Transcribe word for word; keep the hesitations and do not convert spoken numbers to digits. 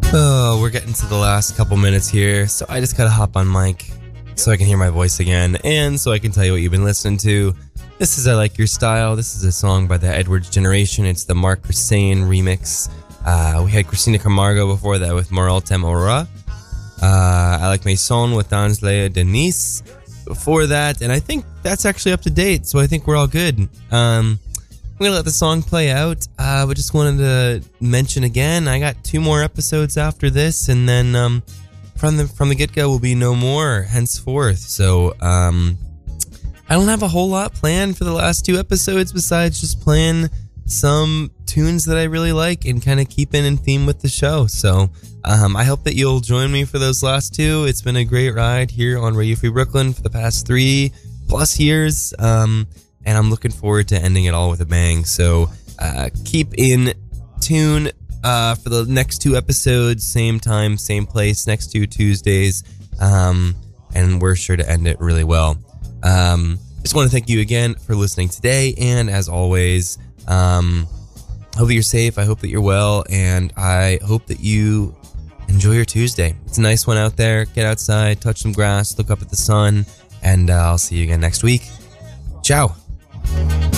Oh, we're getting to the last couple minutes here, so I just gotta hop on mic so I can hear my voice again, and so I can tell you what you've been listening to. This is I Like Your Style. This is a song by the Edwards Generation. It's the Mark Hussein remix. Uh, we had Christina Camargo before that with Moral Temora. Uh, I Like Maison with Dansley Denise before that, and I think that's actually up to date, so I think we're all good. Um... I'm going to let the song play out, uh, but just wanted to mention again, I got two more episodes after this, and then um, from the from the get-go will be no more henceforth. So um, I don't have a whole lot planned for the last two episodes besides just playing some tunes that I really like and kind of keeping in theme with the show. So um, I hope that you'll join me for those last two. It's been a great ride here on Radio Free Brooklyn for the past three plus years. Um And I'm looking forward to ending it all with a bang. So uh, keep in tune uh, for the next two episodes. Same time, same place, next two Tuesdays. Um, and we're sure to end it really well. Um, just want to thank you again for listening today. And as always, um, hope that you're safe. I hope that you're well. And I hope that you enjoy your Tuesday. It's a nice one out there. Get outside, touch some grass, look up at the sun. And uh, I'll see you again next week. Ciao.